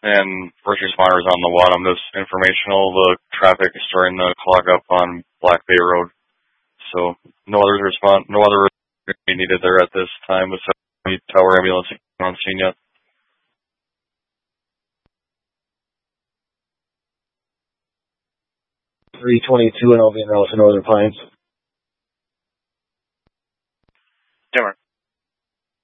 and first responders on the one. I'm just informational. The traffic is starting to clog up on Black Bay Road. So no other response needed there at this time besides the tower ambulance on scene yet. 322 and I'll be in Northern Pines.